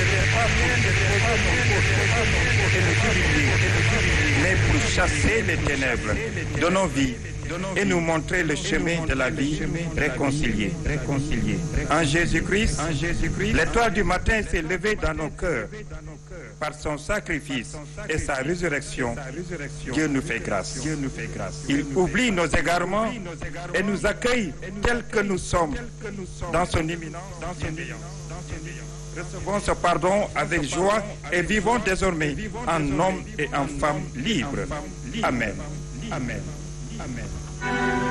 mais pour chasser les ténèbres de nos vies et nous montrer le chemin de la vie réconciliée. En Jésus-Christ, l'étoile du matin s'est levée dans nos cœurs. Par son sacrifice et sa résurrection, Dieu nous fait grâce. Il oublie nos égarements et nous accueille tels que nous sommes dans son imminence. Recevons ce pardon avec joie et vivons désormais en hommes et en femmes libres. Amen. Amen. Amen.